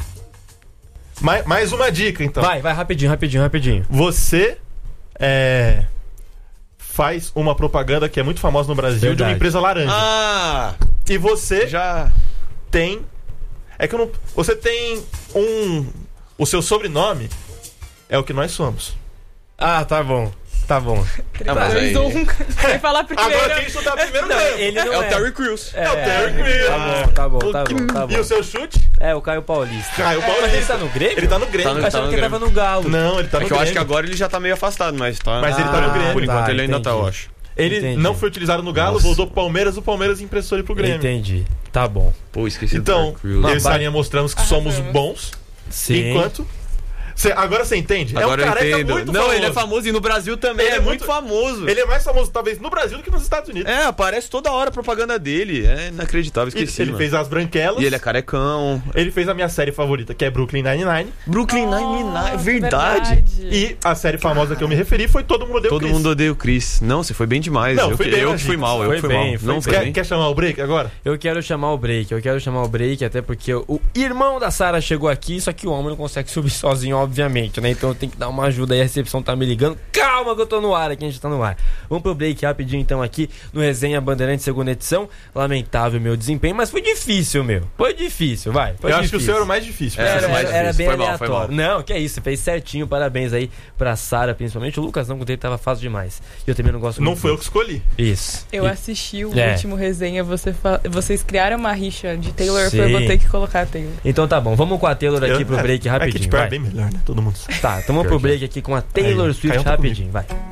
Mais, mais uma dica, então. aí. Vai, vai, rapidinho, rapidinho, rapidinho. Você é, faz uma propaganda que é muito famosa no Brasil de Verdade. uma empresa laranja. Ah! E você Já. tem... É que eu não... Você tem um... O seu sobrenome é o que nós somos. Ah, tá bom. Tá bom. Ah, mas aí- dois, um. Quem falar primeiro. Agora quem chutar primeiro Não, ganha. ele não É é. o Terry Crews. É, É o Terry Crews. Tá bom, tá bom, tá bom, tá E o bom. seu chute? É, o Caio Paulista. Caio Mas ele Paulista. tá no Grêmio? Ele tá no Grêmio. Tá no- Eu achava tá que ele Grêmio. tava no Galo. Não, ele tá no É que eu acho que Grêmio. agora ele já tá meio afastado, mas tá. Mas ele tá no Ah, Grêmio. Por enquanto tá, ele ainda tá, entendi. eu acho. Ele Entendi. não foi utilizado no Galo, Nossa. voltou pro Palmeiras, o Palmeiras emprestou ele pro Grêmio. Entendi. Tá bom. Pô, esqueci Então, do Terry Crews. eu e Sarinha mostramos que somos Arrasamos. bons, Sim. enquanto... Cê- agora você entende? Agora é um eu careca entendo. muito Não, famoso. ele é famoso e no Brasil também. Ele é, é muito muito- famoso. Ele é mais famoso, talvez, no Brasil do que nos Estados Unidos. É, aparece toda hora a propaganda dele. É inacreditável, Ele, esqueci. ele mano. fez As Branquelas. E ele é carecão. Ele fez a minha série favorita, que é Brooklyn Nine-Nine. Brooklyn Oh, Nine-Nine, é verdade. E a série famosa que eu me referi foi Todo Mundo Odeia o Todo Chris. mundo odeia o Chris. Não, você foi bem demais. Não, eu fui que, bem, eu né, que fui gente? mal, eu Foi que fui bem, mal. foi Não foi Quer, bem. quer chamar o break agora? Eu quero chamar o break, eu quero chamar o break, até porque o irmão da Sara chegou aqui, só que o homem não consegue subir sozinho, obviamente, né? Então tem que dar uma ajuda aí, a recepção tá me ligando. Calma que eu tô no ar aqui, a gente tá no ar. Vamos pro break rapidinho então aqui no Resenha Bandeirante, segunda edição. Lamentável meu desempenho, mas foi difícil, meu. Foi difícil, vai. Foi eu acho que o difícil. seu era o mais difícil. É, Era, Essa era, mais era difícil. bem Foi mal, foi aleatório. Não, que é isso, você fez certinho. Parabéns aí pra Sara, principalmente. O Lucas não, com dele tava fácil demais. E eu também não gosto Não muito. foi eu que escolhi. Isso. Eu E- assisti o É. último resenha, você fa- vocês criaram uma rixa de Taylor, Sim. eu vou ter que colocar Taylor. Então tá bom, vamos com a Taylor aqui Eu- pro break é, rapidinho. É que tipo, é vai. bem melhor, né? Todo mundo sabe. Tá, então vamos pro break aqui com a Taylor Aí, Swift caiu um rapidinho, vai.